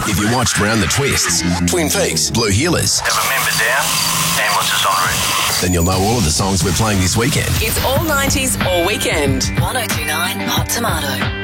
If you watched Round the Twists, Twin Peaks, Blue Heelers, Have a member down, ambulance is en route. then you'll know all of the songs we're playing this weekend. It's all 90s all weekend. 1029 Hot Tomato.